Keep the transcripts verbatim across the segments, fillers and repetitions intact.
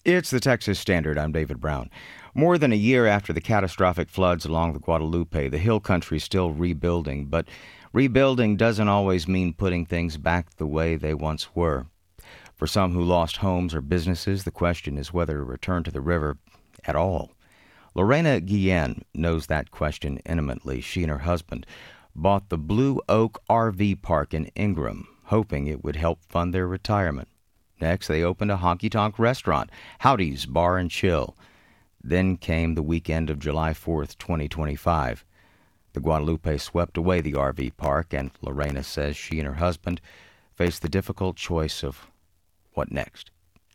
It's the Texas Standard. I'm David Brown. More than a year after the catastrophic floods along the Guadalupe, the Hill Country is still rebuilding, but rebuilding doesn't always mean putting things back the way they once were. For some who lost homes or businesses, the question is whether to return to the river at all. Lorena Guillen knows that question intimately. She and her husband bought the Blue Oak R V Park in Ingram, hoping it would help fund their retirement. Next, they opened a honky-tonk restaurant, Howdy's Bar and Chill. Then came the weekend of July fourth, twenty twenty-five. The Guadalupe swept away the R V park, and Lorena says she and her husband faced the difficult choice of what next.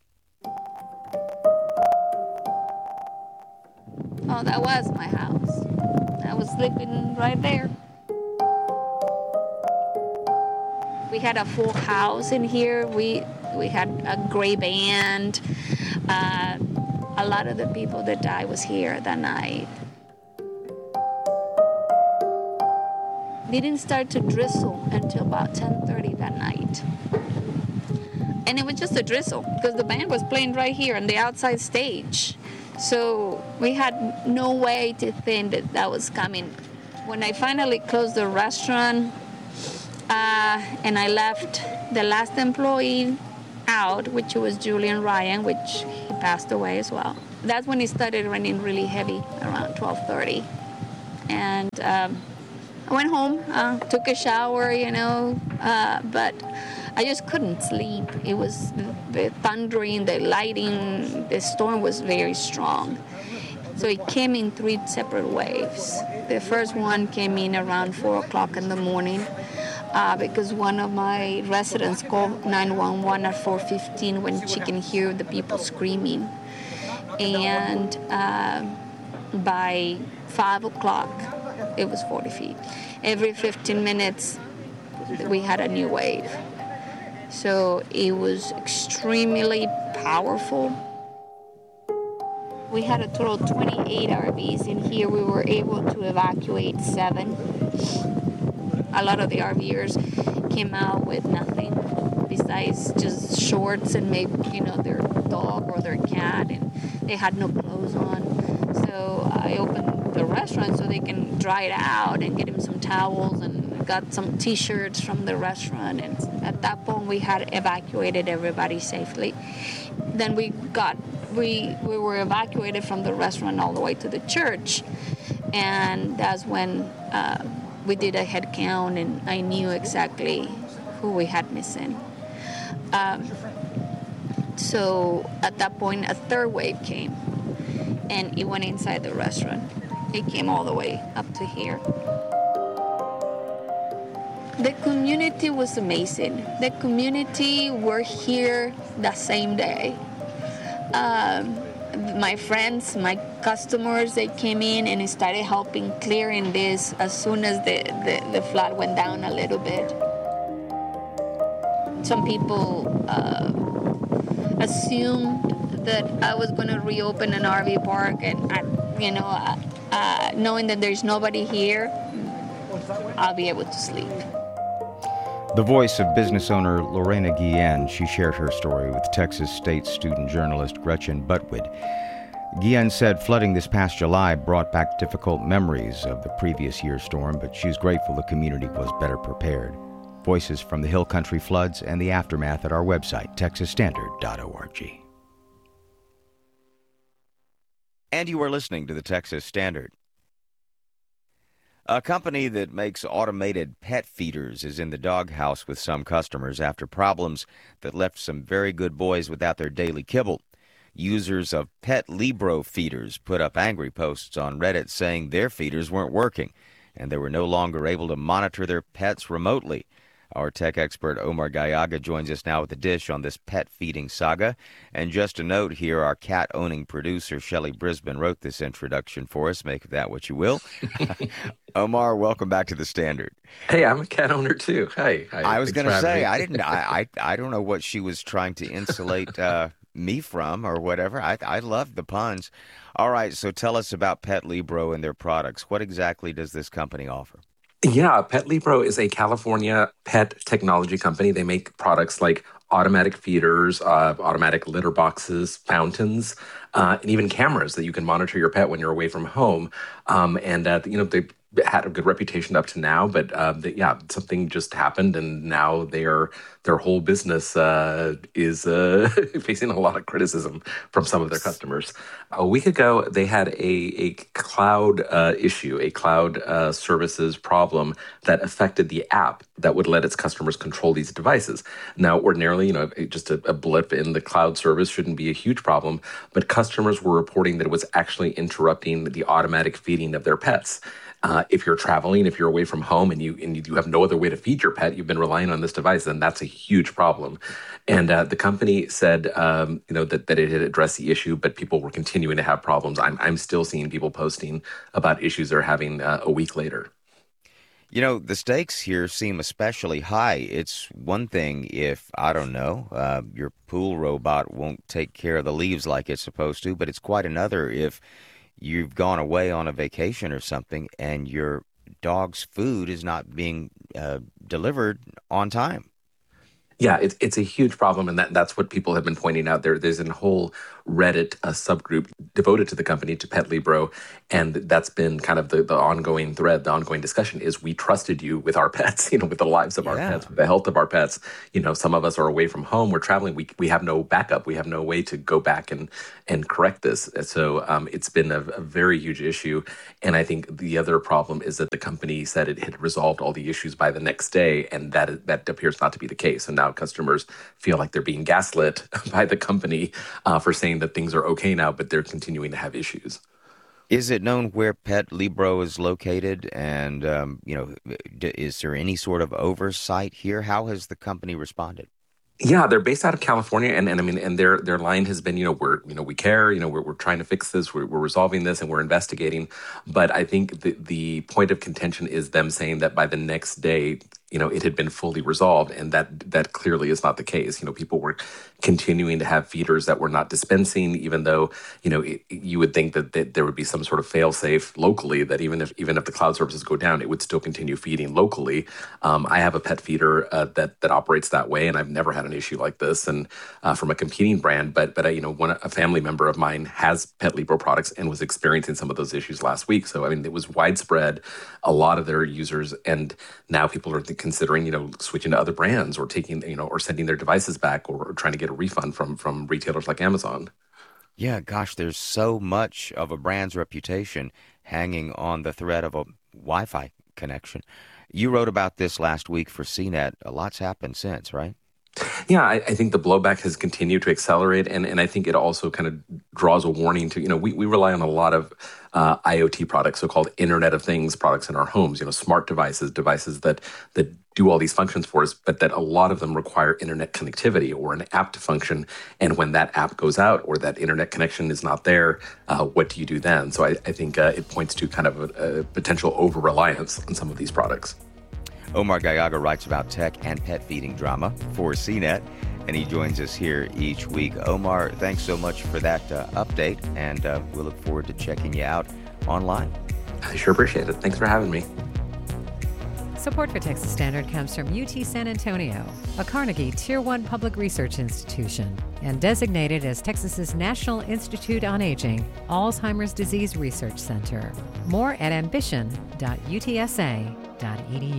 Oh, that was my house. I was sleeping right there. We had a full house in here. We we had a great band. Uh, a lot of the people that died was here that night. It didn't start to drizzle until about ten thirty that night. And it was just a drizzle because the band was playing right here on the outside stage. So we had no way to think that that was coming. When I finally closed the restaurant, Uh, and I left the last employee out, which was Julian Ryan, which he passed away as well. That's when it started raining really heavy, around twelve thirty. And um, I went home, uh, took a shower, you know, uh, but I just couldn't sleep. It was the thundering, the lightning, the storm was very strong. So it came in three separate waves. The first one came in around four o'clock in the morning. Uh, because one of my residents called nine one one at four fifteen when she can hear the people screaming. And uh, by five o'clock, it was forty feet. Every fifteen minutes, we had a new wave. So it was extremely powerful. We had a total of twenty-eight R Vs in here. We were able to evacuate seven. A lot of the RVers came out with nothing besides just shorts and maybe, you know, their dog or their cat, and they had no clothes on. So I opened the restaurant so they can dry it out and get them some towels, and got some T-shirts from the restaurant. And at that point, we had evacuated everybody safely. Then we got we we were evacuated from the restaurant all the way to the church, and that's when. Uh, We did a head count, and I knew exactly who we had missing. Um, so at that point, a third wave came, and it went inside the restaurant. It came all the way up to here. The community was amazing. The community were here the same day. Um, my friends, my customers, they came in and started helping clearing this as soon as the, the, the flood went down a little bit. Some people uh, assumed that I was going to reopen an R V park, and I, you know, uh, uh, knowing that there's nobody here, I'll be able to sleep. The voice of business owner Lorena Guillen. She shared her story with Texas State student journalist Gretchen Butwood. Guillen said flooding this past July brought back difficult memories of the previous year's storm, but she's grateful the community was better prepared. Voices from the Hill Country floods and the aftermath at our website, texas standard dot org. And you are listening to the Texas Standard. A company that makes automated pet feeders is in the doghouse with some customers after problems that left some very good boys without their daily kibble. Users of Pet Libro feeders put up angry posts on Reddit saying their feeders weren't working and they were no longer able to monitor their pets remotely. Our tech expert Omar Gallaga joins us now with a dish on this pet feeding saga. And just a note here, our cat-owning producer Shelley Brisbane wrote this introduction for us. Make of that what you will. Omar, welcome back to the Standard. Hey, I'm a cat owner too. Hi. Hi. I was going to say, I didn't. I, I I don't know what she was trying to insulate uh, me from or whatever. I I love the puns. All right, so tell us about Pet Libro and their products. What exactly does this company offer? Yeah, Pet Libro is a California pet technology company. They make products like automatic feeders, uh, automatic litter boxes, fountains, uh, and even cameras that you can monitor your pet when you're away from home. Um, and, uh, you know, they had a good reputation up to now, but uh, they, yeah, something just happened, and now their their whole business uh, is uh, facing a lot of criticism from some of their customers. A week ago, they had a a cloud uh, issue, a cloud uh, services problem that affected the app that would let its customers control these devices. Now, ordinarily, you know, just a, a blip in the cloud service shouldn't be a huge problem, but customers were reporting that it was actually interrupting the automatic feeding of their pets. Uh, if you're traveling, if you're away from home and you and you have no other way to feed your pet, you've been relying on this device, then that's a huge problem. And uh, the company said, um, you know, that, that it had addressed the issue, but people were continuing to have problems. I'm I'm still seeing people posting about issues they're having uh, a week later. You know, the stakes here seem especially high. It's one thing if, I don't know, uh, your pool robot won't take care of the leaves like it's supposed to, but it's quite another if you've gone away on a vacation or something and your dog's food is not being uh, delivered on time. Yeah, it's it's a huge problem, and that, that's what people have been pointing out. There, there's a whole Reddit uh, subgroup devoted to the company, to Pet Libro, and that's been kind of the, the ongoing thread, the ongoing discussion is we trusted you with our pets, you know, with the lives of our Yeah. pets, with the health of our pets. You know, some of us are away from home, we're traveling, we we have no backup, we have no way to go back and and correct this. And so um, it's been a, a very huge issue, and I think the other problem is that the company said it had resolved all the issues by the next day, and that that appears not to be the case. And now customers feel like they're being gaslit by the company uh, for saying that things are okay now, but they're continuing to have issues. Is it known where Pet Libro is located? And, um, you know, d- is there any sort of oversight here? How has the company responded? Yeah, they're based out of California, and, and I mean, and their their line has been, you know, we're you know we care, you know, we're we're trying to fix this, we're we're resolving this, and we're investigating. But I think the the point of contention is them saying that by the next day, you know, it had been fully resolved, and that that clearly is not the case. You know, people were continuing to have feeders that were not dispensing, even though, you know, it, you would think that, that there would be some sort of fail-safe locally, that even if even if the cloud services go down, it would still continue feeding locally. Um, I have a pet feeder uh, that that operates that way, and I've never had an issue like this, and uh, from a competing brand. But but uh, you know, one a family member of mine has Pet Libro products and was experiencing some of those issues last week. So I mean, it was widespread. A lot of their users, and now people are considering, you know, switching to other brands or taking, you know, or sending their devices back, or, or trying to get a refund from from retailers like Amazon. Yeah, gosh, there's so much of a brand's reputation hanging on the thread of a Wi-Fi connection. You wrote about this last week for C net. A lot's happened since, right? Yeah, I, I think the blowback has continued to accelerate, and, and I think it also kind of draws a warning to, you know, we, we rely on a lot of uh, IoT products, so-called Internet of Things products in our homes, you know, smart devices, devices that that do all these functions for us, but that a lot of them require internet connectivity or an app to function. And when that app goes out or that internet connection is not there, uh, what do you do then? So I, I think uh, it points to kind of a, a potential over-reliance on some of these products. Omar Gallaga writes about tech and pet feeding drama for C net, and he joins us here each week. Omar, thanks so much for that uh, update, and uh, we'll look forward to checking you out online. I sure appreciate it. Thanks for having me. Support for Texas Standard comes from U T San Antonio, a Carnegie Tier one public research institution, and designated as Texas's National Institute on Aging Alzheimer's Disease Research Center. More at ambition dot u t s a dot e d u.